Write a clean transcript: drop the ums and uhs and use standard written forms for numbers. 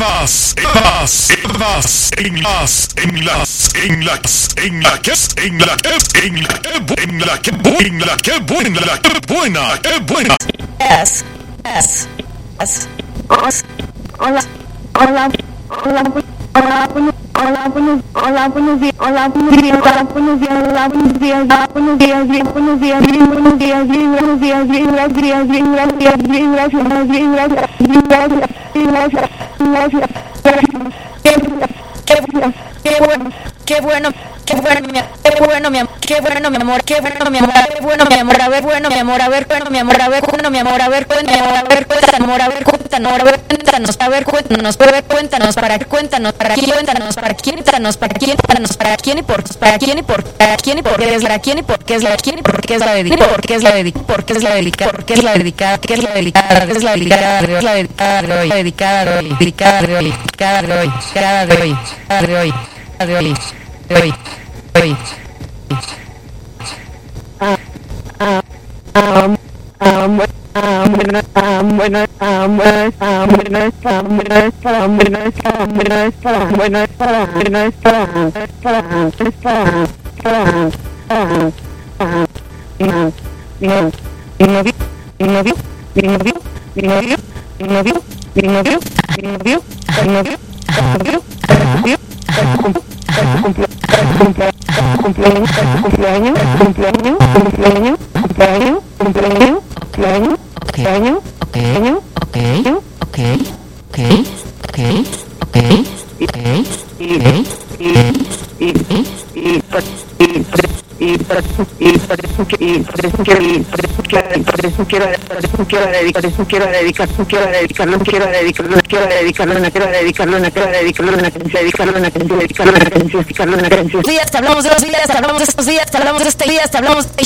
buena. Es. Hola. Hola, buenos días, Qué bueno, mi amor, qué bueno, mi amor, qué bueno, mi amor, qué bueno, mi amor, qué bueno, mi amor, a ver, bueno, mi amor, a ver, bueno, mi amor, a ver, bueno, mi amor, a ver, cuéntanos, a ver, cuéntanos, a ver, cuéntanos, a ver, cuéntanos, a ver, cuéntanos, a ver, cuéntanos, para qué, cuéntanos, para quién, cuéntanos, para quién, cuéntanos, para quién, cuéntanos, para quién y por, para quién y por, para quién y por qué es la, quién y por qué es la, quién y por qué es la dedicada, por qué es la dedicada, por qué es la dedicada, por qué es la dedicada, qué es la dedicada, es la dedicada, es la dedicada de hoy, dedicada de hoy, dedicada de hoy, dedicada de hoy, dedicada de hoy, de hoy, de hoy, de hoy. Hablamos de estos días, hablamos de este día, hablamos de